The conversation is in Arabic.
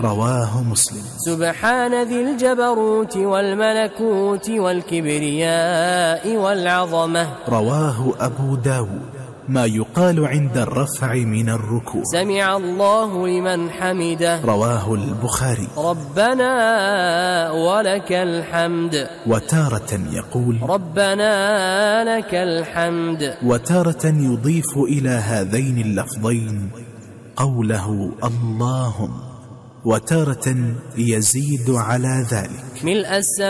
رواه مسلم. سبحان ذي الجبروت والملكوت والكبرياء والعظمة. رواه أبو داود. ما يقال عند الرفع من الركوع. سمع الله لمن حمده. رواه البخاري. ربنا ولك الحمد. وتارة يقول ربنا لك الحمد. وتارة يضيف إلى هذين اللفظين قوله اللهم، وتارة يزيد على ذلك. ملء